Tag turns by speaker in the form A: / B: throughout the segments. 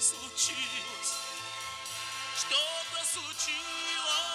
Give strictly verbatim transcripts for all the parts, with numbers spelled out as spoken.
A: случилось, что-то случилось.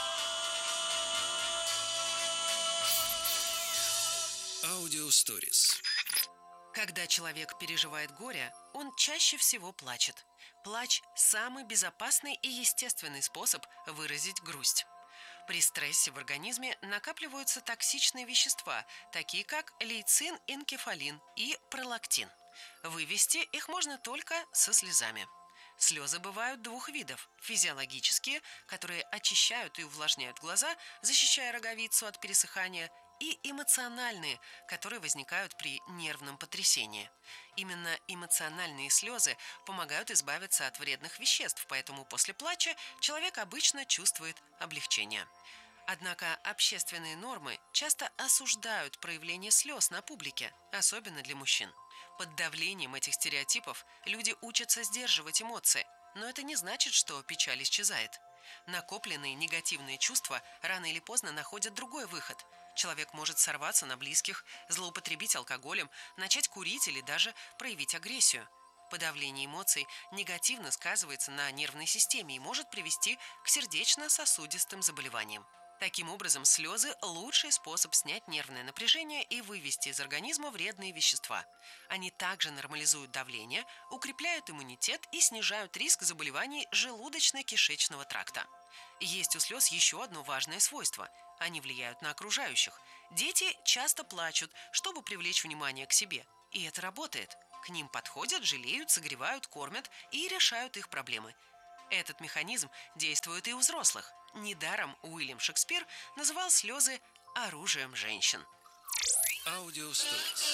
B: Аудиосторис.
C: Когда человек переживает горе, он чаще всего плачет. Плач – самый безопасный и естественный способ выразить грусть. При стрессе в организме накапливаются токсичные вещества, такие как лейцин, энкефалин и пролактин. Вывести их можно только со слезами. Слезы бывают двух видов – физиологические, которые очищают и увлажняют глаза, защищая роговицу от пересыхания, и эмоциональные, которые возникают при нервном потрясении. Именно эмоциональные слезы помогают избавиться от вредных веществ, поэтому после плача человек обычно чувствует облегчение. Однако общественные нормы часто осуждают проявление слез на публике, особенно для мужчин. Под давлением этих стереотипов люди учатся сдерживать эмоции, но это не значит, что печаль исчезает. Накопленные негативные чувства рано или поздно находят другой выход. Человек может сорваться на близких, злоупотребить алкоголем, начать курить или даже проявить агрессию. Подавление эмоций негативно сказывается на нервной системе и может привести к сердечно-сосудистым заболеваниям. Таким образом, слезы – лучший способ снять нервное напряжение и вывести из организма вредные вещества. Они также нормализуют давление, укрепляют иммунитет и снижают риск заболеваний желудочно-кишечного тракта. Есть у слез еще одно важное свойство – они влияют на окружающих. Дети часто плачут, чтобы привлечь внимание к себе. И это работает. К ним подходят, жалеют, согревают, кормят и решают их проблемы. Этот механизм действует и у взрослых. Недаром Уильям Шекспир называл слезы оружием женщин.
B: Аудиосторис.